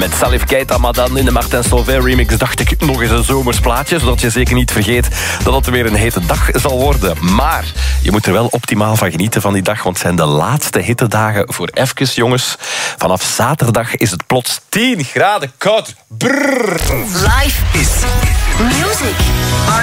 met Salif Keita, maar dan in de Martin Solveig remix dacht ik nog eens een zomers plaatje, zodat je zeker niet vergeet dat het weer een hete dag zal worden. Maar je moet er wel optimaal van genieten van die dag, want het zijn de laatste hittedagen voor even, jongens. Vanaf zaterdag is het plots 10 graden koud. Brrr. Live is music.